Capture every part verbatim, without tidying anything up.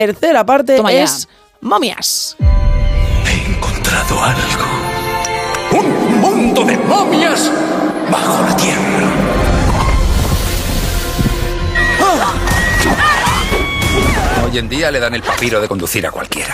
tercera parte Toma es Momias. He encontrado algo. ¡Un mundo de momias bajo la tierra! Hoy en día le dan el papiro de conducir a cualquiera.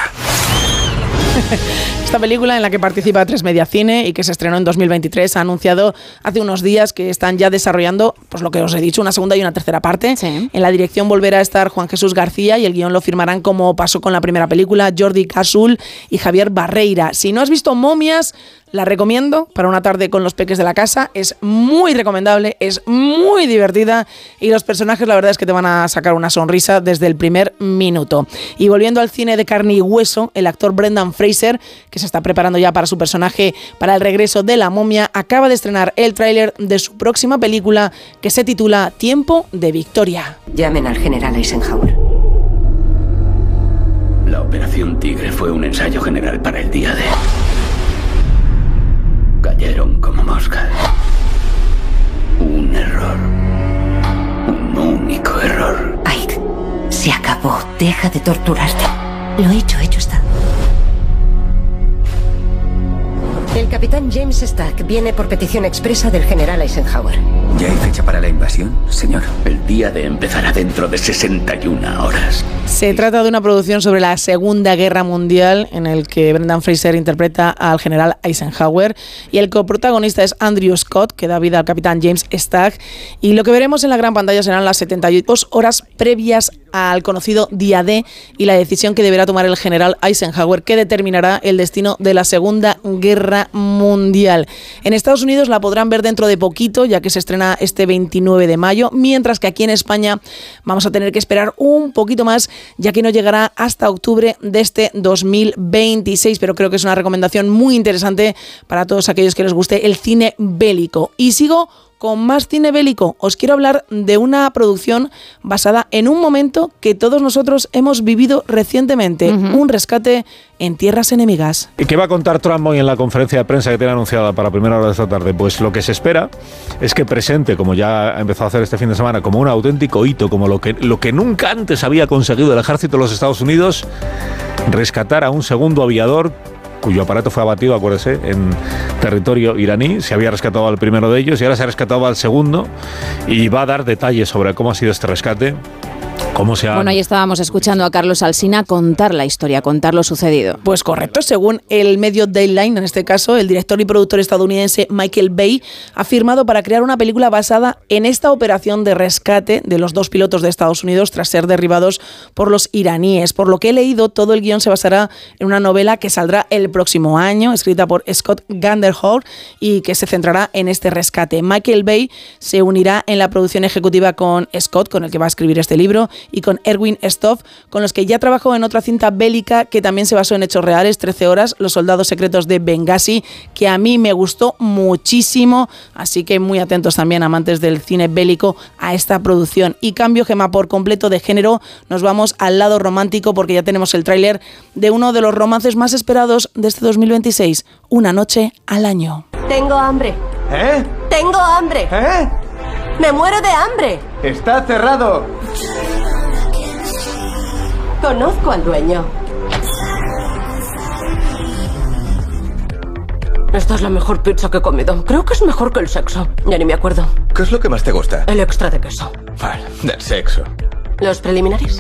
Esta película, en la que participa tres Media Cine y que se estrenó en dos mil veintitrés, ha anunciado hace unos días que están ya desarrollando, pues lo que os he dicho, una segunda y una tercera parte. Sí. En la dirección volverá a estar Juan Jesús García y el guión lo firmarán, como pasó con la primera película, Jordi Cazul y Javier Barreira. Si no has visto Momias, la recomiendo para una tarde con los peques de la casa. Es muy recomendable, es muy divertida y los personajes, la verdad es que te van a sacar una sonrisa desde el primer minuto. Y volviendo al cine de carne y hueso, el actor Brendan Fraser, que se está preparando ya para su personaje para el regreso de la momia, acaba de estrenar el tráiler de su próxima película, que se titula Tiempo de Victoria. Llamen al general Eisenhower. La Operación Tigre fue un ensayo general para el día D. Cayeron como moscas. Un error. Un único error. Ike, se acabó. Deja de torturarte. Lo hecho, hecho está. El capitán James Stack viene por petición expresa del general Eisenhower. ¿Ya hay fecha para la invasión, señor? El día D empezará dentro de sesenta y una horas. Se trata de una producción sobre la Segunda Guerra Mundial, en el que Brendan Fraser interpreta al general Eisenhower y el coprotagonista es Andrew Scott, que da vida al capitán James Stack. Y lo que veremos en la gran pantalla serán las setenta y dos horas previas al conocido día D y la decisión que deberá tomar el general Eisenhower, que determinará el destino de la Segunda Guerra Mundial. En Estados Unidos la podrán ver dentro de poquito, ya que se estrena este veintinueve de mayo, mientras que aquí en España vamos a tener que esperar un poquito más, ya que no llegará hasta octubre de este dos mil veintiséis, pero creo que es una recomendación muy interesante para todos aquellos que les guste el cine bélico. Y sigo con más cine bélico. Os quiero hablar de una producción basada en un momento que todos nosotros hemos vivido recientemente, uh-huh. un rescate en tierras enemigas. ¿Y qué va a contar Trump hoy en la conferencia de prensa que tiene anunciada para primera hora de esta tarde? Pues lo que se espera es que presente, como ya ha empezado a hacer este fin de semana, como un auténtico hito, como lo que, lo que nunca antes había conseguido el ejército de los Estados Unidos, rescatar a un segundo aviador cuyo aparato fue abatido, acuérdese, en territorio iraní. Se había rescatado al primero de ellos y ahora se ha rescatado al segundo, y va a dar detalles sobre cómo ha sido este rescate. ¿Cómo se ha... Bueno, ahí estábamos escuchando a Carlos Alsina contar la historia, contar lo sucedido. Pues correcto, según el medio Deadline, en este caso, el director y productor estadounidense Michael Bay ha firmado para crear una película basada en esta operación de rescate de los dos pilotos de Estados Unidos tras ser derribados por los iraníes. Por lo que he leído, todo el guión se basará en una novela que saldrá el próximo año, escrita por Scott Ganderholt, y que se centrará en este rescate. Michael Bay se unirá en la producción ejecutiva con Scott, con el que va a escribir este libro, y con Erwin Stoff, con los que ya trabajó en otra cinta bélica que también se basó en hechos reales, trece horas, Los soldados secretos de Benghazi, que a mí me gustó muchísimo, así que muy atentos también, amantes del cine bélico, a esta producción. Y cambio, Gema, por completo de género, nos vamos al lado romántico, porque ya tenemos el tráiler de uno de los romances más esperados de este dos mil veintiséis, Una noche al año. Tengo hambre. ¿Eh? Tengo hambre. ¿Eh? Me muero de hambre. Está cerrado. Conozco al dueño. Esta es la mejor pizza que he comido. Creo que es mejor que el sexo. Ya ni me acuerdo. ¿Qué es lo que más te gusta? El extra de queso. Vale, del sexo. ¿Los preliminares?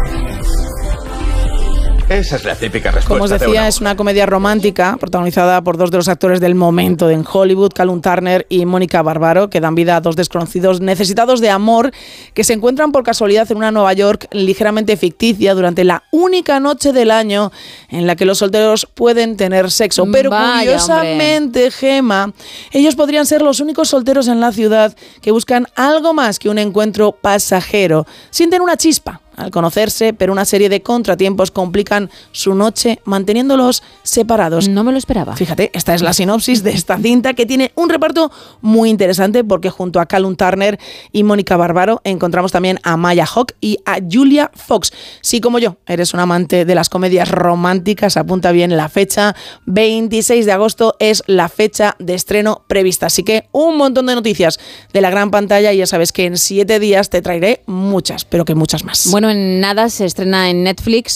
Esa es la típica respuesta. Como os decía, es una comedia romántica protagonizada por dos de los actores del momento en Hollywood, Callum Turner y Mónica Barbaro, que dan vida a dos desconocidos necesitados de amor que se encuentran por casualidad en una Nueva York ligeramente ficticia durante la única noche del año en la que los solteros pueden tener sexo. Pero Vaya, curiosamente, hombre. Gema, ellos podrían ser los únicos solteros en la ciudad que buscan algo más que un encuentro pasajero. Sienten una chispa al conocerse, pero una serie de contratiempos complican su noche manteniéndolos separados. No me lo esperaba. Fíjate, esta es la sinopsis de esta cinta, que tiene un reparto muy interesante, porque junto a Callum Turner y Mónica Barbaro encontramos también a Maya Hawke y a Julia Fox. Si como yo eres un amante de las comedias románticas, apunta bien la fecha. veintiséis de agosto es la fecha de estreno prevista. Así que un montón de noticias de la gran pantalla, y ya sabes que en siete días te traeré muchas, pero que muchas más. Bueno, en nada se estrena en Netflix